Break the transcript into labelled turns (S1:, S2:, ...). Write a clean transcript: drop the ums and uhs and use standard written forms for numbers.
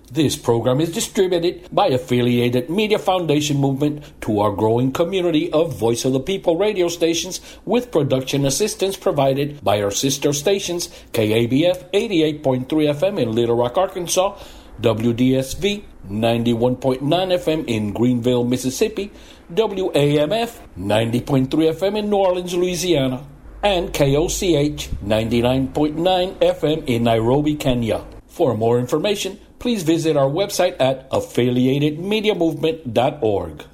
S1: This program is distributed by Affiliated Media Foundation Movement to our growing community of Voice of the People radio stations, with production assistance provided by our sister stations, KABF 88.3 FM in Little Rock, Arkansas, WDSV 91.9 FM in Greenville, Mississippi, WAMF 90.3 FM in New Orleans, Louisiana, and KOCH 99.9 FM in Nairobi, Kenya. For more information, please visit our website at affiliatedmediamovement.org.